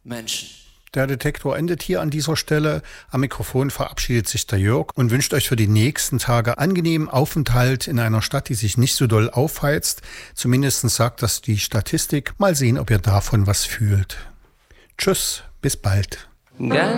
Menschen. Der Detektor endet hier an dieser Stelle. Am Mikrofon verabschiedet sich der Jörg und wünscht euch für die nächsten Tage angenehmen Aufenthalt in einer Stadt, die sich nicht so doll aufheizt. Zumindest sagt das die Statistik. Mal sehen, ob ihr davon was fühlt. Tschüss, bis bald.